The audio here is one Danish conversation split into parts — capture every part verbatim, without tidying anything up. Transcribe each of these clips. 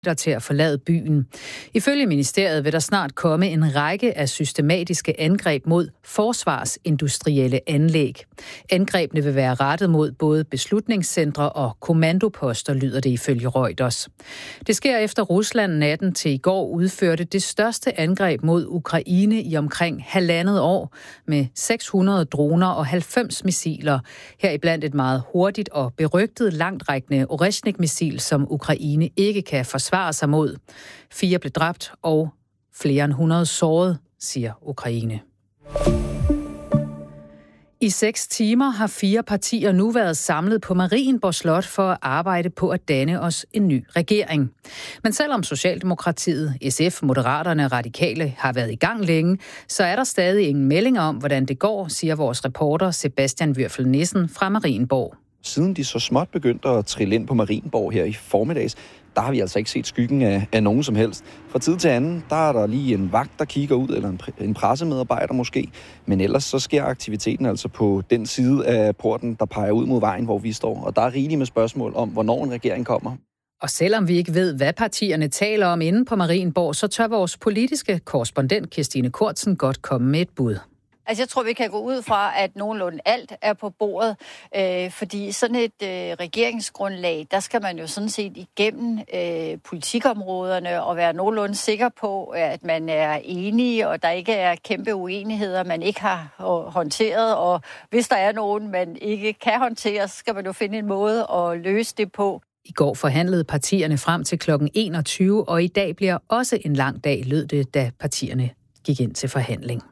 til at forlade byen. Ifølge ministeriet vil der snart komme en række af systematiske angreb mod forsvarsindustrielle anlæg. Angrebene vil være rettet mod både beslutningscentre og kommandoposter, lyder det ifølge Reuters. Det sker efter Rusland natten til i går udførte det største angreb mod Ukraine i omkring halvandet år med seks hundrede droner og halvfems missiler, heriblandt et meget hurtigt og berygtet langtrækkende Oreshnik-missil, som Ukraine ikke kan forsvare svare sig mod. Fire blev dræbt og flere end hundrede såret, siger Ukraine. I seks timer har fire partier nu været samlet på Marienborg Slot for at arbejde på at danne os en ny regering. Men selvom Socialdemokratiet, S F, Moderaterne og Radikale har været i gang længe, så er der stadig ingen melding om, hvordan det går, siger vores reporter Sebastian Würfel Nissen fra Marienborg. Siden de så småt begyndte at trille ind på Marienborg her i formiddags, der har vi altså ikke set skyggen af, af nogen som helst. Fra tid til anden, der er der lige en vagt, der kigger ud, eller en, en pressemedarbejder måske. Men ellers så sker aktiviteten altså på den side af porten, der peger ud mod vejen, hvor vi står. Og der er rigeligt med spørgsmål om, hvornår en regering kommer. Og selvom vi ikke ved, hvad partierne taler om inde på Marienborg, så tør vores politiske korrespondent Kirstine Kortsen godt komme med et bud. Altså jeg tror, vi kan gå ud fra, at nogenlunde alt er på bordet, øh, fordi sådan et øh, regeringsgrundlag, der skal man jo sådan set igennem øh, politikområderne og være nogenlunde sikker på, at man er enige, og der ikke er kæmpe uenigheder, man ikke har håndteret, og hvis der er nogen, man ikke kan håndtere, så skal man jo finde en måde at løse det på. I går forhandlede partierne frem til klokken enogtyve, og i dag bliver også en lang dag, lød det, da partierne gik ind til forhandling.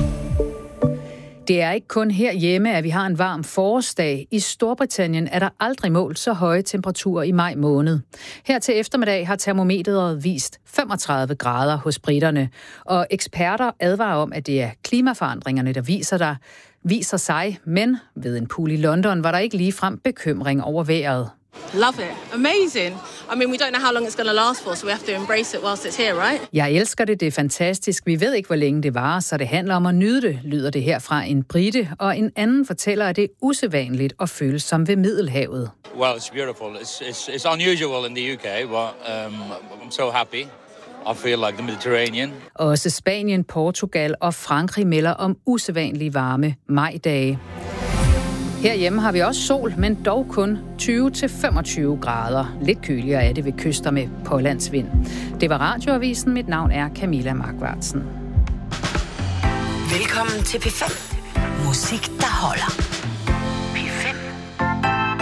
Det er ikke kun herhjemme, at vi har en varm forårsdag. I Storbritannien er der aldrig målt så høje temperaturer i maj måned. Her til eftermiddag har termometeret vist femogtredive grader hos briterne, og eksperter advarer om, at det er klimaforandringerne, der viser, der viser sig. Men ved en pool i London var der ikke ligefrem bekymring over vejret. Love it. Amazing. I mean, we don't know how long it's going to last for, so we have to embrace it whilst it's here, right? Jeg elsker det, det er fantastisk. Vi ved ikke, hvor længe det varer, så det handler om at nyde det, lyder det her fra en brite, og en anden fortæller, at det er usædvanligt og føles som ved Middelhavet. Well, it's beautiful. It's, it's, it's unusual in the U K, but um, I'm so happy. I feel like the Mediterranean. Også Spanien, Portugal og Frankrig melder om usædvanlige varme majdage. Herhjemme har vi også sol, men dog kun tyve til femogtyve grader. Lidt køligere er det ved kyster med pålandsvind. Det var Radioavisen. Mit navn er Camilla Markvartsen. Velkommen til P fem. Musik, der holder.